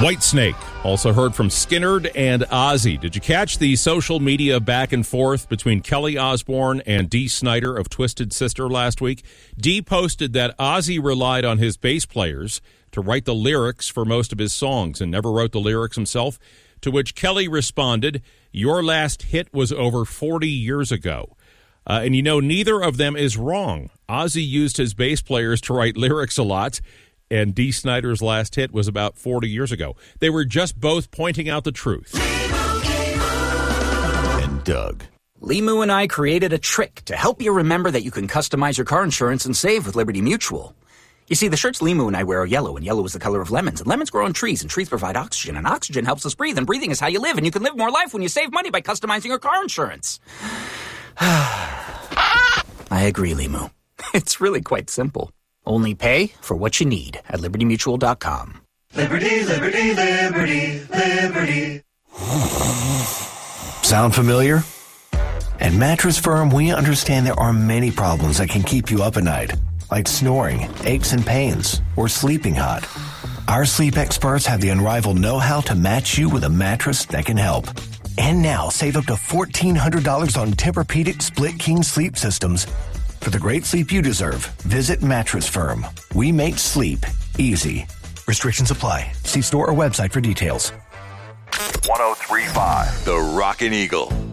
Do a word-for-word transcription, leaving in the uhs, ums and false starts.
Whitesnake. Also heard from Skynyrd and Ozzy. Did you catch the social media back and forth between Kelly Osbourne and Dee Snider of Twisted Sister last week? Dee posted that Ozzy relied on his bass players to write the lyrics for most of his songs and never wrote the lyrics himself, to which Kelly responded, "Your last hit was over forty years ago." Uh, and you know, neither of them is wrong. Ozzy used his bass players to write lyrics a lot, and Dee Snider's last hit was about forty years ago. They were just both pointing out the truth. And Doug. Limu and I created a trick to help you remember that you can customize your car insurance and save with Liberty Mutual. You see, the shirts Limu and I wear are yellow, and yellow is the color of lemons, and lemons grow on trees, and trees provide oxygen, and oxygen helps us breathe, and breathing is how you live, and you can live more life when you save money by customizing your car insurance. I agree, Limu. It's really quite simple. Only pay for what you need at liberty mutual dot com. Liberty, liberty, liberty, liberty. Sound familiar? At Mattress Firm, we understand there are many problems that can keep you up at night, like snoring, aches and pains, or sleeping hot. Our sleep experts have the unrivaled know-how to match you with a mattress that can help. And now, save up to fourteen hundred dollars on Tempur-Pedic Split King sleep systems. For the great sleep you deserve, visit Mattress Firm. We make sleep easy. Restrictions apply. See store or website for details. one oh three point five The Rockin' Eagle.